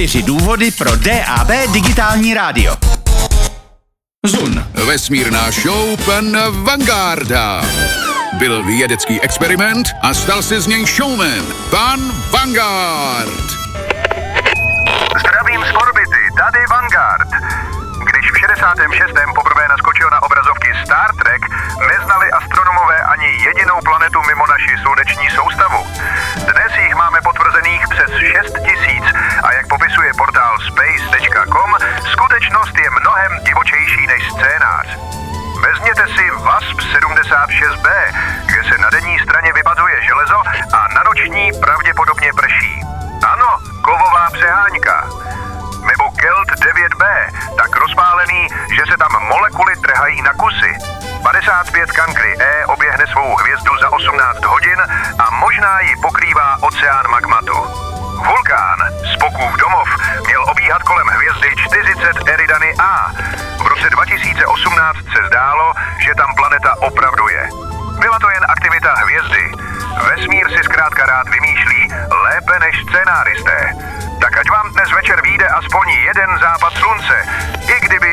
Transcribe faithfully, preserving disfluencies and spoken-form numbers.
čtyři důvody pro D A B digitální rádio. Zun. Vesmírná show pan Vangarda. Byl vědecký experiment a stal se z něj showman. Pan Vanguard. Zdravím z orbity, tady Vanguard. Když v šedesátém šestém poprvé naskočil na obrazovky Star Trek, neznali astronomové ani jedinou planetu mimo naši sluneční soustavu. Dnes jich máme potvrzených přes šest tisíc a jak popisuje portál space tečka com, skutečnost je mnohem divočejší než scénář. Vezměte si VASP sedmdesát šest B, kde se na denní straně vypazuje železo a na noční pravděpodobně prší. Ano, kovová přeháňka. Nebo Kelt devět B, tak rozpálený, že se tam molekuly trhají na kusy. padesát pět Cancri E oběhne svou hvězdu za osmnáct hodin a možná ji pokrývá oceán magmatu. Vulkán, Spockův domov, měl obíhat kolem hvězdy čtyřicet Eridany A. V roce dva tisíce osmnáct se zdálo, že tam planeta opravdu je. Byla to jen aktivita hvězdy. Vesmír si zkrátka rád vymýšlí lépe než scénáristé. Tak ať vám dnes večer vyjde aspoň jeden západ slunce, i kdyby